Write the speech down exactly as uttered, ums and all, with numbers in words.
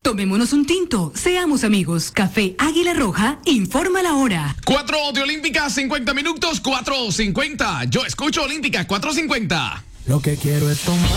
Tomémonos un tinto, seamos amigos. Café Águila Roja, informa la hora. Cuatro de Olímpica, cincuenta minutos, cuatro cincuenta. Yo escucho Olímpica, cuatro cincuenta. Lo que quiero es tomar.